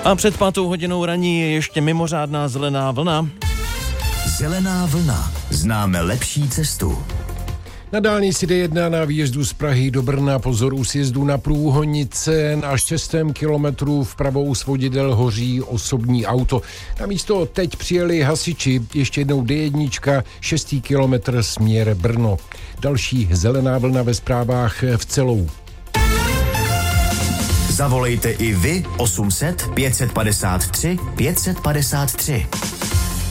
A před 5:00 raní je ještě mimořádná zelená vlna. Zelená vlna. Známe lepší cestu. Na dálnici D1 na výjezdu z Prahy do Brna pozor u sjezdu na Průhonice. Na 6. kilometru vpravo u svodidel hoří osobní auto. Na místo teď přijeli hasiči. Ještě jednou D1, 6. kilometr směr Brno. Další zelená vlna ve zprávách v celou. Zavolejte i vy 800 553 553.